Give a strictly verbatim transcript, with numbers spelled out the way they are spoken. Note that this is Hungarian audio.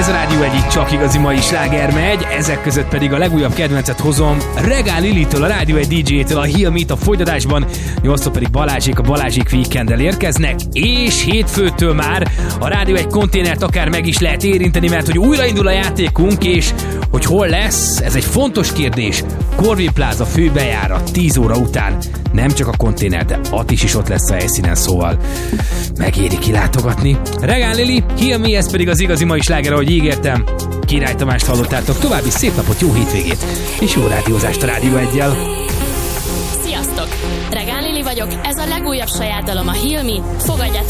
Ez a Rádió egyik csak igazi mai sláger megy, ezek között pedig a legújabb kedvencet hozom Regál Lilitől, a Rádió egy dé jétől, a Heal Me-t a folytatásban, nyolctól pedig Balázsék a Balázsék Weekenddel érkeznek, és hétfőtől már a Rádió egy konténert akár meg is lehet érinteni, mert hogy újraindul a játékunk, és hogy hol lesz, ez egy fontos kérdés. Corvin Plaza főbejárat tíz óra után, nem csak a konténer, de Atis is ott lesz a helyszínen, szóval megéri kilátogatni. Regál Lili, Heal Me, ez pedig az igazi mai sláger, ahogy ígértem. Király Tamást hallottátok, további szép napot, jó hétvégét, és jó rádiózást a Rádió egyel. Sziasztok! Regál Lili vagyok, ez a legújabb saját dalom, a Heal Me, fogadjátok